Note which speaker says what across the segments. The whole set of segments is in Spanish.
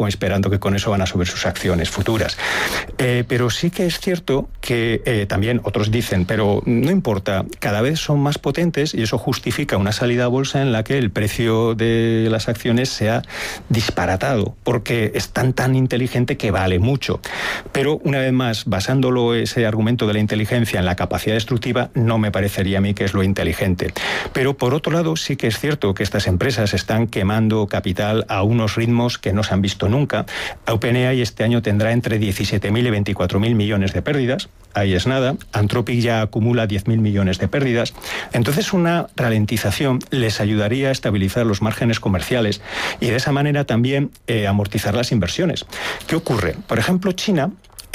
Speaker 1: como esperando que con eso van a subir sus acciones futuras. Pero sí que es cierto que también otros dicen, pero no importa, cada vez son más potentes y eso justifica una salida a bolsa en la que el precio de las acciones se ha disparatado, porque es tan inteligente que vale mucho. Pero una vez más, basándolo ese argumento de la inteligencia en la capacidad destructiva, no me parecería a mí que es lo inteligente. Pero por otro lado, sí que es cierto que estas empresas están quemando capital a unos ritmos que no se han visto nunca. OpenAI este año tendrá entre 17.000 y 24.000 millones de pérdidas. Ahí es nada. Anthropic ya acumula 10.000 millones de pérdidas. Entonces, una ralentización les ayudaría a estabilizar los márgenes comerciales y de esa manera también amortizar las inversiones. ¿Qué ocurre? Por ejemplo, China,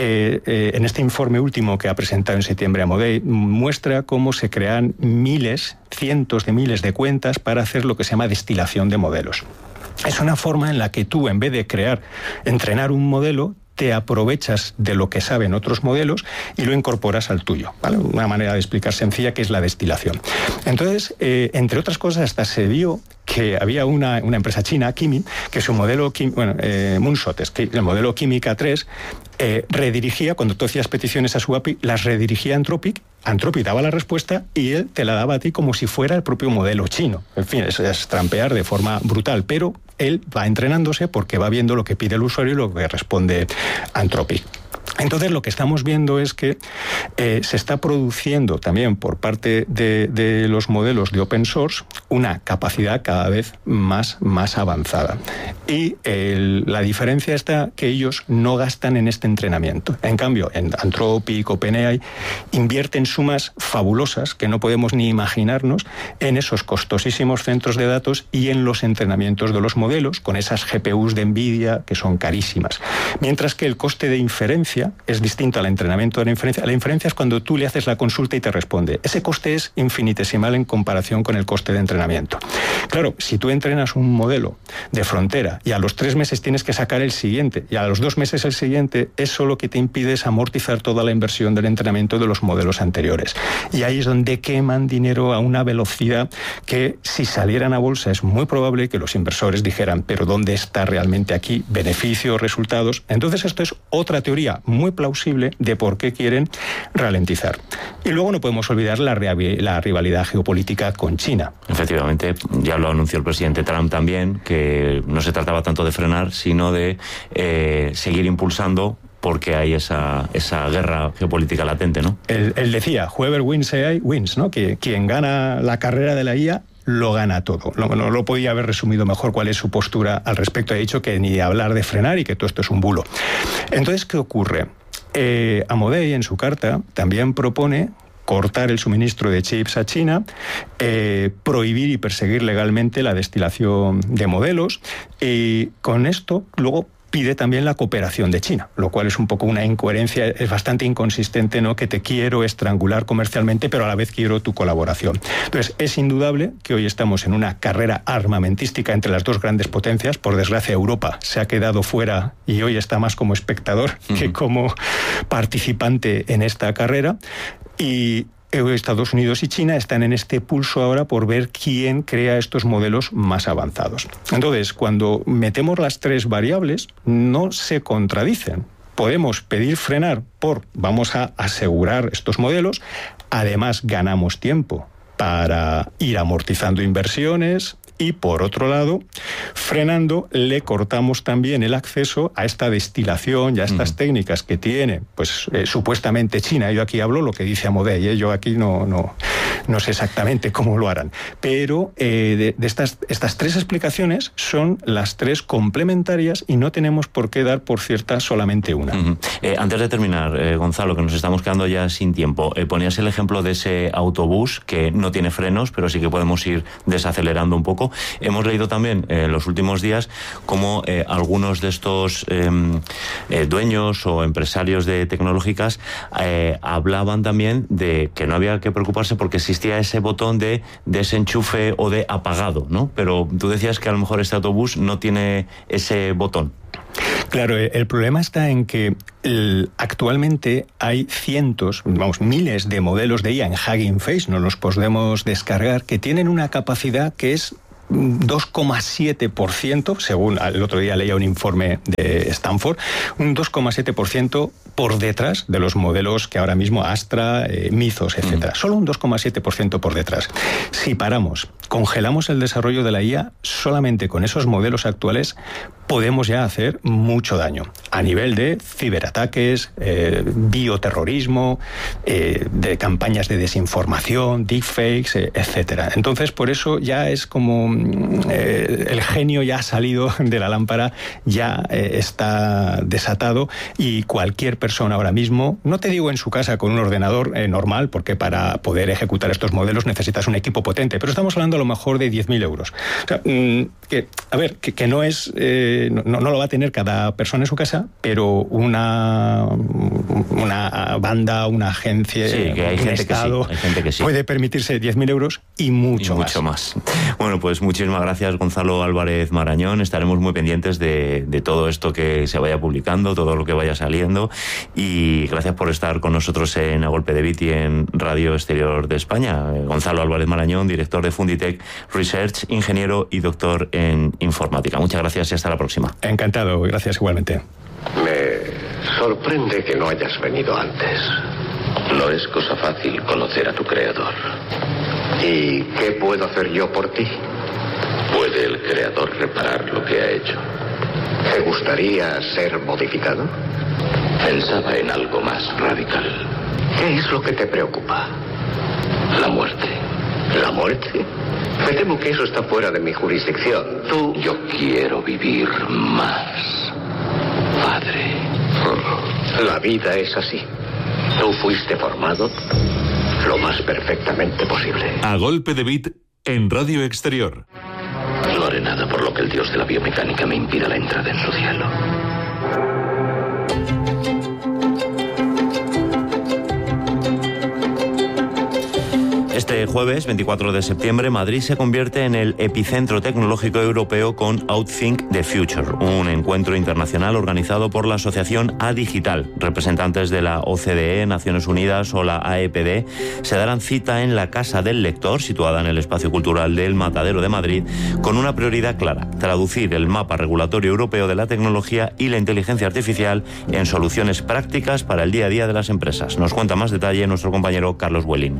Speaker 1: en este informe último que ha presentado en septiembre Amodei, muestra cómo se crean cientos de miles de cuentas para hacer lo que se llama destilación de modelos. Es una forma en la que tú, en vez de entrenar un modelo, te aprovechas de lo que saben otros modelos y lo incorporas al tuyo, ¿vale? Una manera de explicar sencilla que es la destilación. Entonces, entre otras cosas, hasta se vio que había una empresa china, Kimi, que su modelo, Moonshot, es que el modelo Química 3, redirigía, cuando tú hacías peticiones a su API, las redirigía a Anthropic daba la respuesta y él te la daba a ti como si fuera el propio modelo chino. En fin, es trampear de forma brutal, pero él va entrenándose porque va viendo lo que pide el usuario y lo que responde Anthropic. Entonces, lo que estamos viendo es que se está produciendo también por parte de los modelos de open source una capacidad cada vez más avanzada. Y la diferencia está que ellos no gastan en este entrenamiento. En cambio, en Anthropic, OpenAI, invierten sumas fabulosas que no podemos ni imaginarnos en esos costosísimos centros de datos y en los entrenamientos de los modelos, con esas GPUs de NVIDIA que son carísimas. Mientras que el coste de inferencia es distinto al entrenamiento de la inferencia. La inferencia es cuando tú le haces la consulta y te responde. Ese coste es infinitesimal en comparación con el coste de entrenamiento. Claro, si tú entrenas un modelo de frontera y a los 3 meses tienes que sacar el siguiente y a los 2 meses el siguiente, eso lo que te impide es amortizar toda la inversión del entrenamiento de los modelos anteriores. Y ahí es donde queman dinero a una velocidad que, si salieran a bolsa, es muy probable que los inversores dijeran, pero ¿dónde está realmente aquí beneficios, resultados? Entonces, esto es otra teoría muy plausible de por qué quieren ralentizar. Y luego no podemos olvidar la rivalidad geopolítica con China.
Speaker 2: Efectivamente, ya lo anunció el presidente Trump también, que no se trataba tanto de frenar, sino de seguir impulsando, porque hay esa guerra geopolítica latente, ¿no?
Speaker 1: Él decía, whoever wins AI wins, ¿no? Que quien gana la carrera de la IA lo gana todo. No lo podía haber resumido mejor cuál es su postura al respecto. Ha dicho que ni hablar de frenar y que todo esto es un bulo. Entonces, ¿qué ocurre? Amodei, en su carta, también propone cortar el suministro de chips a China, prohibir y perseguir legalmente la destilación de modelos, y con esto luego pide también la cooperación de China, lo cual es un poco una incoherencia, es bastante inconsistente, ¿no? Que te quiero estrangular comercialmente, pero a la vez quiero tu colaboración. Entonces, es indudable que hoy estamos en una carrera armamentística entre las dos grandes potencias. Por desgracia, Europa se ha quedado fuera y hoy está más como espectador que como participante en esta carrera. Y Estados Unidos y China están en este pulso ahora por ver quién crea estos modelos más avanzados. Entonces, cuando metemos las 3 variables, no se contradicen. Podemos pedir frenar vamos a asegurar estos modelos, además ganamos tiempo para ir amortizando inversiones, y por otro lado, frenando, le cortamos también el acceso a esta destilación y a estas técnicas que tiene, pues supuestamente China. Yo aquí hablo lo que dice Amodei, yo aquí no sé exactamente cómo lo harán. Pero de estas 3 explicaciones son las 3 complementarias y no tenemos por qué dar por cierta solamente una.
Speaker 2: Antes de terminar, Gonzalo, que nos estamos quedando ya sin tiempo, ponías el ejemplo de ese autobús que no tiene frenos, pero sí que podemos ir desacelerando un poco. Hemos leído también en los últimos días cómo algunos de estos dueños o empresarios de tecnológicas hablaban también de que no había que preocuparse porque existía ese botón de desenchufe o de apagado, ¿no? Pero tú decías que a lo mejor este autobús no tiene ese botón.
Speaker 1: Claro, el problema está en que actualmente hay miles de modelos de IA en Hugging Face, no los podemos descargar, que tienen una capacidad que es 2,7%, según el otro día leía un informe de Stanford, un 2,7% por detrás de los modelos que ahora mismo Astra, Mythos, etcétera. Solo un 2,7% por detrás. Si paramos, congelamos el desarrollo de la IA, solamente con esos modelos actuales podemos ya hacer mucho daño a nivel de ciberataques, bioterrorismo, de campañas de desinformación, deepfakes, etcétera. Entonces, por eso ya es como el genio ya ha salido de la lámpara, ya está desatado, y cualquier persona ahora mismo, no te digo en su casa con un ordenador normal, porque para poder ejecutar estos modelos necesitas un equipo potente, pero estamos hablando a lo mejor de 10.000 euros. O sea, que no es... No lo va a tener cada persona en su casa, pero una banda, una agencia,
Speaker 2: sí, que hay
Speaker 1: un
Speaker 2: gente
Speaker 1: Estado
Speaker 2: que sí, hay gente que sí.
Speaker 1: puede permitirse 10.000 euros y mucho
Speaker 2: más. Bueno, pues muchísimas gracias, Gonzalo Álvarez Marañón. Estaremos muy pendientes de todo esto que se vaya publicando, todo lo que vaya saliendo, y gracias por estar con nosotros en A Golpe de Bit y en Radio Exterior de España. Gonzalo Álvarez Marañón, director de Funditech Research, ingeniero y doctor en informática. Muchas gracias y hasta la próxima.
Speaker 1: Encantado, gracias igualmente.
Speaker 3: Me sorprende que no hayas venido antes.
Speaker 4: No es cosa fácil conocer a tu creador.
Speaker 3: ¿Y qué puedo hacer yo por ti?
Speaker 4: ¿Puede el creador reparar lo que ha hecho?
Speaker 3: ¿Te gustaría ser modificado?
Speaker 4: Pensaba en algo más radical.
Speaker 3: ¿Qué es lo que te preocupa?
Speaker 4: La muerte.
Speaker 3: ¿La muerte? Me temo que eso está fuera de mi jurisdicción.
Speaker 4: Yo quiero vivir más, padre.
Speaker 3: La vida es así. Tú fuiste formado lo más perfectamente posible.
Speaker 5: A Golpe de Bit en Radio Exterior.
Speaker 4: No haré nada por lo que el dios de la biomecánica me impida la entrada en su cielo.
Speaker 2: Este jueves, 24 de septiembre, Madrid se convierte en el epicentro tecnológico europeo con Outthink the Future, un encuentro internacional organizado por la asociación A-Digital. Representantes de la OCDE, Naciones Unidas o la AEPD se darán cita en la Casa del Lector, situada en el Espacio Cultural del Matadero de Madrid, con una prioridad clara: traducir el mapa regulatorio europeo de la tecnología y la inteligencia artificial en soluciones prácticas para el día a día de las empresas. Nos cuenta más detalle nuestro compañero Carlos Huelín.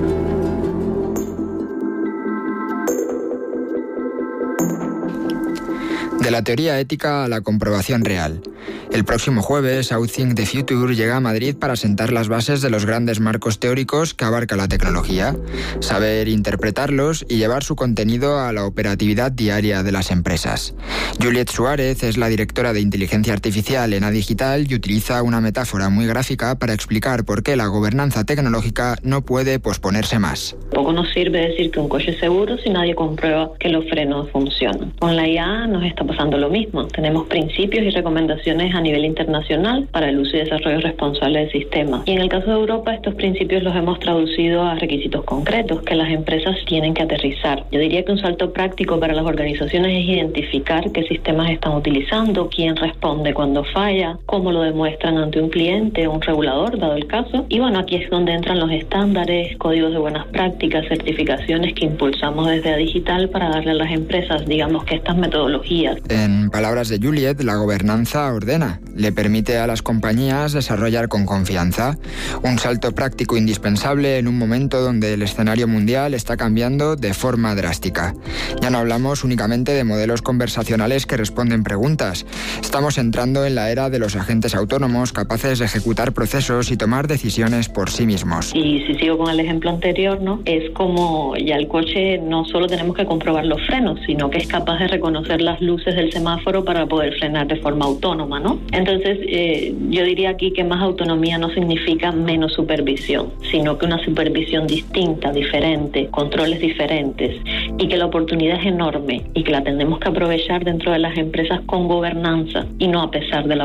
Speaker 6: De la teoría ética a la comprobación real. El próximo jueves, Outthink the Future llega a Madrid para sentar las bases de los grandes marcos teóricos que abarca la tecnología, saber interpretarlos y llevar su contenido a la operatividad diaria de las empresas. Juliet Suárez es la directora de inteligencia artificial en A-Digital y utiliza una metáfora muy gráfica para explicar por qué la gobernanza tecnológica no puede posponerse más.
Speaker 7: Poco nos sirve decir que un coche es seguro si nadie comprueba que los frenos funcionan. Con la IA nos está pasando lo mismo. Tenemos principios y recomendaciones a nivel internacional para el uso y desarrollo responsable del sistema. Y en el caso de Europa, estos principios los hemos traducido a requisitos concretos que las empresas tienen que aterrizar. Yo diría que un salto práctico para las organizaciones es identificar qué sistemas están utilizando, quién responde cuando falla, cómo lo demuestran ante un cliente o un regulador, dado el caso. Y bueno, aquí es donde entran los estándares, códigos de buenas prácticas, certificaciones que impulsamos desde A-Digital para darle a las empresas, digamos, que estas metodologías.
Speaker 6: En palabras de Juliet, la gobernanza ordena, le permite a las compañías desarrollar con confianza. Un salto práctico indispensable en un momento donde el escenario mundial está cambiando de forma drástica. Ya no hablamos únicamente de modelos conversacionales que responden preguntas. Estamos entrando en la era de los agentes autónomos capaces de ejecutar procesos y tomar decisiones por sí mismos.
Speaker 7: Y si sigo con el ejemplo anterior, ¿no? Es como ya el coche no solo tenemos que comprobar los frenos, sino que es capaz de reconocer las luces del semáforo para poder frenar de forma autónoma, ¿no? Entonces, yo diría aquí que más autonomía no significa menos supervisión, sino que una supervisión distinta, diferente, controles diferentes, y que la oportunidad es enorme y que la tenemos que aprovechar dentro de las empresas con gobernanza y no a pesar de la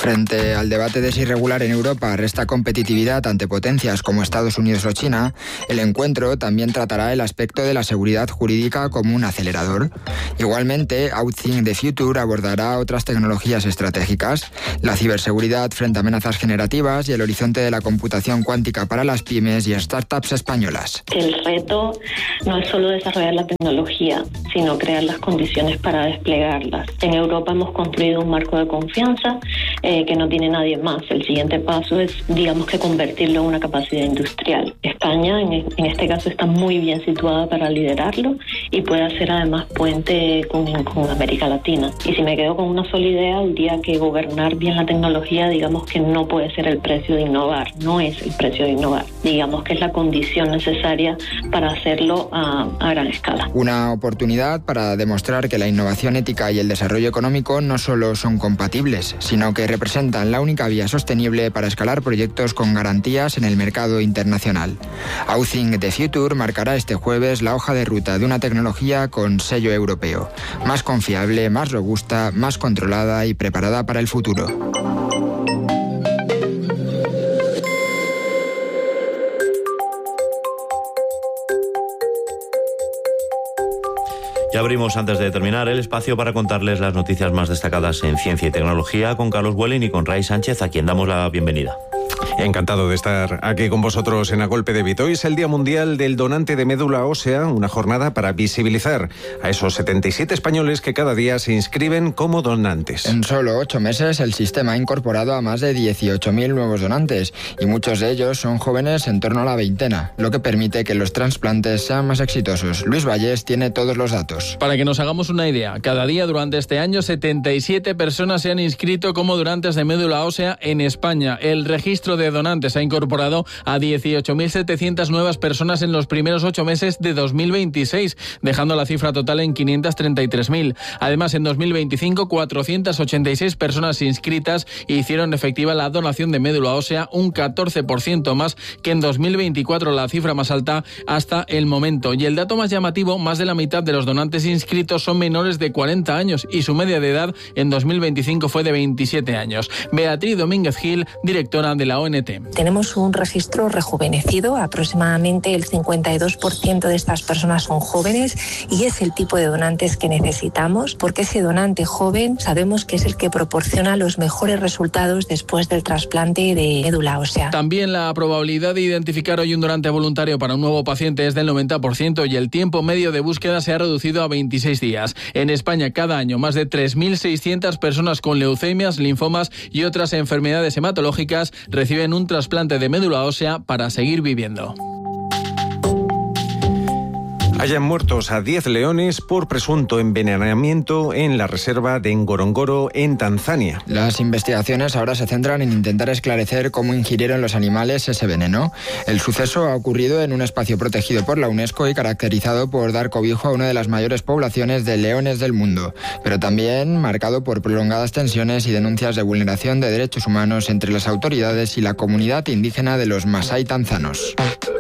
Speaker 6: Frente al debate de si regular en Europa resta competitividad ante potencias como Estados Unidos o China, el encuentro también tratará el aspecto de la seguridad jurídica como un acelerador. Igualmente, Outthink the Future abordará otras tecnologías estratégicas, la ciberseguridad frente a amenazas generativas y el horizonte de la computación cuántica para las pymes y startups españolas.
Speaker 7: El reto no es solo desarrollar la tecnología, sino crear las condiciones para desplegarlas. En Europa hemos construido un marco de confianza que no tiene nadie más. El siguiente paso es, digamos, que convertirlo en una capacidad industrial. España, en este caso, está muy bien situada para liderarlo y puede hacer además puente con América Latina. Y si me quedo con una sola idea, diría que gobernar bien la tecnología, digamos que no puede ser el precio de innovar, no es el precio de innovar. Digamos que es la condición necesaria para hacerlo a gran escala.
Speaker 6: Una oportunidad para demostrar que la innovación ética y el desarrollo económico no solo son compatibles, sino que representan la única vía sostenible para escalar proyectos con garantías en el mercado internacional. Outthink the Future marcará este jueves la hoja de ruta de una tecnología con sello europeo, más confiable, más robusta, más controlada y preparada para el futuro.
Speaker 2: Ya abrimos, antes de terminar, el espacio para contarles las noticias más destacadas en ciencia y tecnología con Carlos Welling y con Ray Sánchez, a quien damos la bienvenida.
Speaker 8: Encantado de estar aquí con vosotros en A Golpe de Bit. Hoy es el Día Mundial del Donante de Médula Ósea, una jornada para visibilizar a esos 77 españoles que cada día se inscriben como donantes.
Speaker 6: En solo 8 meses el sistema ha incorporado a más de 18.000 nuevos donantes y muchos de ellos son jóvenes en torno a la veintena, lo que permite que los trasplantes sean más exitosos. Luis Vallés tiene todos los datos.
Speaker 9: Para que nos hagamos una idea, cada día durante este año 77 personas se han inscrito como donantes de médula ósea en España. El registro de donantes ha incorporado a 18.700 nuevas personas en los primeros 8 meses de 2026, dejando la cifra total en 533.000. Además, en 2025, 486 personas inscritas hicieron efectiva la donación de médula ósea, un 14% más que en 2024, la cifra más alta hasta el momento. Y el dato más llamativo, más de la mitad de los donantes inscritos son menores de 40 años y su media de edad en 2025 fue de 27 años. Beatriz Domínguez Gil, directora de la ONT.
Speaker 10: Tenemos un registro rejuvenecido, aproximadamente el 52% de estas personas son jóvenes y es el tipo de donantes que necesitamos, porque ese donante joven sabemos que es el que proporciona los mejores resultados después del trasplante de médula ósea.
Speaker 9: También la probabilidad de identificar hoy un donante voluntario para un nuevo paciente es del 90% y el tiempo medio de búsqueda se ha reducido a 26 días. En España, cada año, más de 3.600 personas con leucemias, linfomas y otras enfermedades hematológicas reciben un trasplante de médula ósea para seguir viviendo.
Speaker 8: Hayan muertos a 10 leones por presunto envenenamiento en la reserva de Ngorongoro, en Tanzania.
Speaker 6: Las investigaciones ahora se centran en intentar esclarecer cómo ingirieron los animales ese veneno. El suceso ha ocurrido en un espacio protegido por la UNESCO y caracterizado por dar cobijo a una de las mayores poblaciones de leones del mundo, pero también marcado por prolongadas tensiones y denuncias de vulneración de derechos humanos entre las autoridades y la comunidad indígena de los Masái tanzanos.